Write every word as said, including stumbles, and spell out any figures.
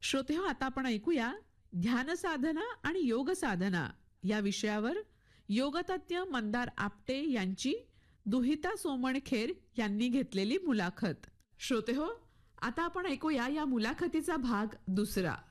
श्रोते हो, आता आपण ऐकूया ध्यान साधना आणि योग साधना या विषयावर योगतज्ञ मंदार आपटे यांची दुहिता सोमणखेर यांनी घेतलेली मुलाखत. श्रोते हो, आता आपण ऐकूया या मुलाखतीचा भाग दुसरा.